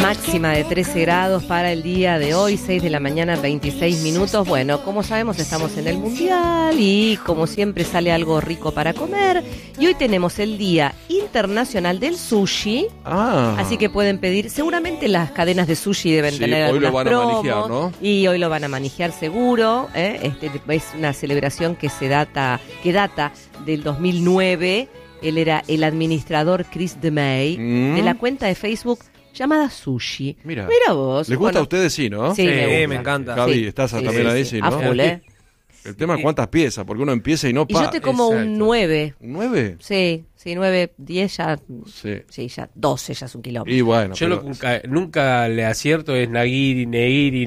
Máxima de 13 grados para el día de hoy, 6 de la mañana, 26 minutos. Bueno, como sabemos, estamos en el Mundial y como siempre sale algo rico para comer. Y hoy tenemos el Día Internacional del Sushi. Así que pueden pedir, seguramente las cadenas de sushi deben tener algunas promos. Hoy lo van a manejar, ¿no? Y hoy lo van a manejar seguro. Es una celebración que data del 2009. Él era el administrador Chris DeMay de la cuenta de Facebook llamada Sushi. Mira vos. ¿Les gusta a ustedes? Sí, ¿no? Sí, me encanta. Javi, estás también ahí, sí, ¿no? A full, El tema es cuántas piezas, porque uno empieza y no para. Y yo te como un 9. ¿Un 9? Sí, 9, 10 ya. Sí, ya 12 ya es un kilómetro. Y bueno, yo nunca le acierto es nagiri, neiri,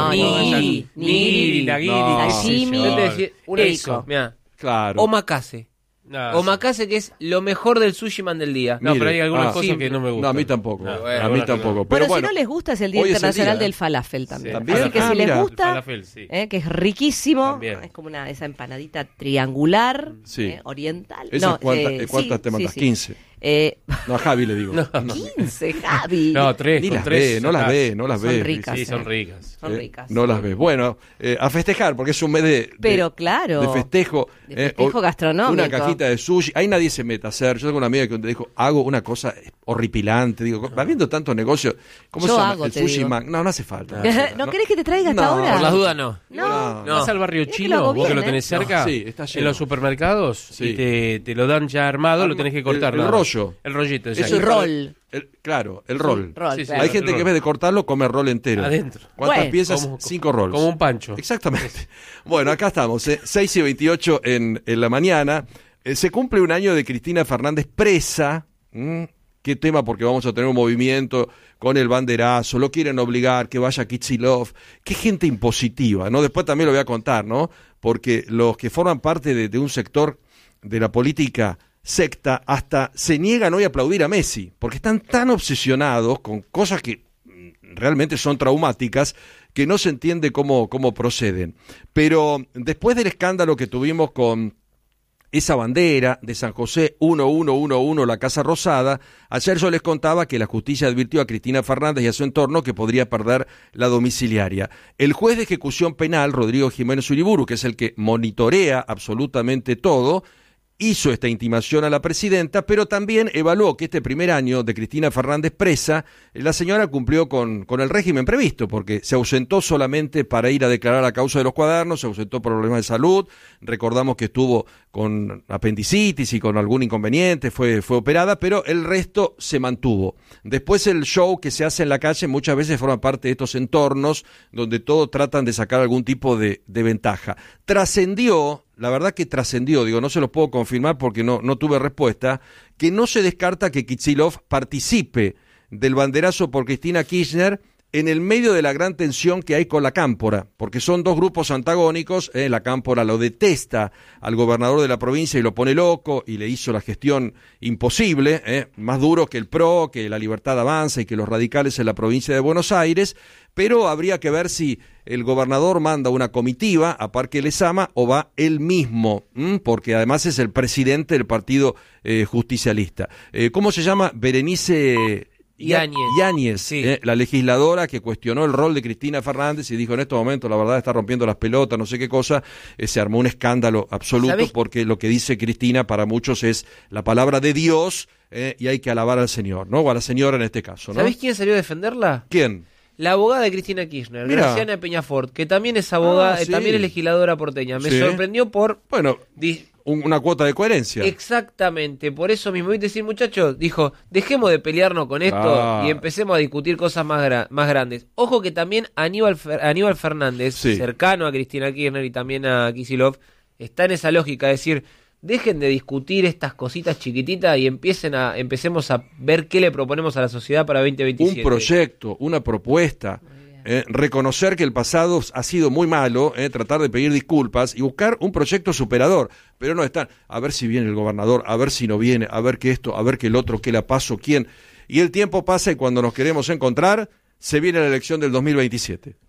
nigiri, nagiri, sashimi, eso, mira. Claro. Omakase. Omakase, que es lo mejor del sushi man del día. Mire, pero hay algunas cosas que no me gustan. No, a mí tampoco. A mí tampoco. Pero si no les gusta es el Día Internacional del Falafel también. Sí. Así que si les gusta, falafel, que es riquísimo, también. es como esa empanadita triangular, oriental. ¿Cuántas te mandas? 15. No, a Javi le digo. 15, Javi. No, 3. Ni las ve, no las ve. Son ricas. Sí, son ricas. Son ricas. No las ves. Bueno, a festejar, porque es un mes de festejo. De festejo gastronómico. Una cajita de sushi. Ahí nadie se mete a hacer. Yo tengo una amiga que te dijo, hago una cosa horripilante. Digo, habiendo tantos negocios, ¿cómo se llama? El sushi man. No hace falta. ¿No querés que te traiga hasta ahora? Por las dudas no. No. Vas al barrio chino, vos que lo tenés cerca, sí, está lleno. en los supermercados, y te lo dan ya armado, lo tenés que cortar. El rollo. El rollito, Eso el rol. Claro, el rol. Sí, claro. Hay gente que en vez de cortarlo come el rol entero. Adentro. ¿Cuántas piezas? 5 rolls. Como un pancho. Exactamente. Bueno, acá estamos, 6:28 en la mañana. Se cumple un año de Cristina Fernández presa. ¿Qué tema? Porque vamos a tener un movimiento con el banderazo, lo quieren obligar, que vaya Kicillof. Qué gente impositiva, ¿no? Después también lo voy a contar, ¿no? Porque los que forman parte de un sector de la política secta hasta se niegan hoy a aplaudir a Messi, porque están tan obsesionados con cosas que realmente son traumáticas que no se entiende cómo proceden. Pero después del escándalo que tuvimos con esa bandera de San José 1111, la Casa Rosada, ayer yo les contaba que la justicia advirtió a Cristina Fernández y a su entorno que podría perder la domiciliaria. El juez de ejecución penal, Rodrigo Jiménez Uriburu, que es el que monitorea absolutamente todo, hizo esta intimación a la presidenta, pero también evaluó que este primer año de Cristina Fernández presa, la señora cumplió con el régimen previsto, porque se ausentó solamente para ir a declarar la causa de los cuadernos, se ausentó por problemas de salud, recordamos que estuvo con apendicitis y con algún inconveniente, fue operada, pero el resto se mantuvo. Después el show que se hace en la calle muchas veces forma parte de estos entornos donde todos tratan de sacar algún tipo de ventaja. Trascendió, la verdad que trascendió, no se lo puedo confirmar porque no tuve respuesta, que no se descarta que Kicillof participe del banderazo por Cristina Kirchner en el medio de la gran tensión que hay con la Cámpora, porque son dos grupos antagónicos, la Cámpora lo detesta al gobernador de la provincia y lo pone loco y le hizo la gestión imposible, más duro que el PRO, que la Libertad Avanza y que los radicales en la provincia de Buenos Aires, pero habría que ver si el gobernador manda una comitiva a Parque Lezama o va él mismo, porque además es el presidente del partido justicialista. ¿Cómo se llama? Berenice Yáñez, sí. La legisladora que cuestionó el rol de Cristina Fernández y dijo en estos momentos la verdad está rompiendo las pelotas, no sé qué cosa, se armó un escándalo absoluto. ¿Sabés? Porque lo que dice Cristina para muchos es la palabra de Dios y hay que alabar al Señor, ¿no? O a la señora en este caso, ¿no? ¿Sabés quién salió a defenderla? ¿Quién? La abogada de Cristina Kirchner, Mirá. Graciana Peñafort, que también es abogada, sí. también es legisladora porteña. Me sorprendió por... Bueno, una cuota de coherencia. Exactamente, por eso mismo. ¿Viste decir, muchachos? Dijo, dejemos de pelearnos con esto y empecemos a discutir cosas más grandes. Ojo que también Aníbal Fernández, cercano a Cristina Kirchner y también a Kicillof, está en esa lógica, es decir, dejen de discutir estas cositas chiquititas y empecemos a ver qué le proponemos a la sociedad para 2027. Un proyecto, una propuesta. Reconocer que el pasado ha sido muy malo, tratar de pedir disculpas y buscar un proyecto superador, pero no están, a ver si viene el gobernador, a ver si no viene, a ver que esto, a ver que el otro, qué la paso, quién, y el tiempo pasa y cuando nos queremos encontrar, se viene la elección del 2027.